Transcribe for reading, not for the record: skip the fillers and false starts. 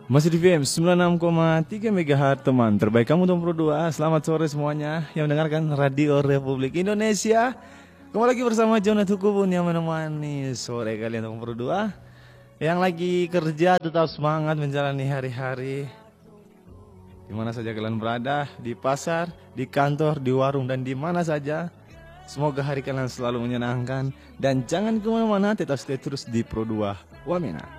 Masih di VM 96,3 MHz teman terbaik kamu untuk Pro 2. Selamat sore semuanya yang mendengarkan Radio Republik Indonesia. Kembali lagi bersama Jonat Hukubun yang menemani sore kalian untuk Pro 2. Yang lagi kerja tetap semangat menjalani hari-hari. Di mana saja kalian berada, di pasar, di kantor, di warung, dan di mana saja. Semoga hari kalian selalu menyenangkan. Dan jangan kemana-mana, tetap stay terus di Pro 2 Wamena.